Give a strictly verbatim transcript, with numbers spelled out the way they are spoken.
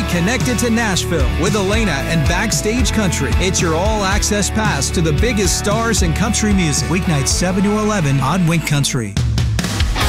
Get connected to Nashville with Elena and Backstage Country. It's your all-access pass to the biggest stars in country music. Weeknights seven to eleven on Wink Country.